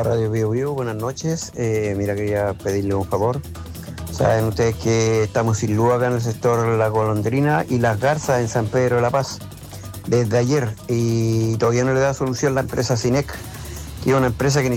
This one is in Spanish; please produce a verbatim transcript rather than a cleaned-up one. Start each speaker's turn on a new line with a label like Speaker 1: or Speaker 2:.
Speaker 1: Radio Bio Bio, buenas noches. Eh, mira, quería pedirle un favor. Saben ustedes que estamos sin luz acá en el sector La Golondrina y Las Garzas en San Pedro de la Paz desde ayer y todavía no le da solución la empresa Cinec, que es una empresa que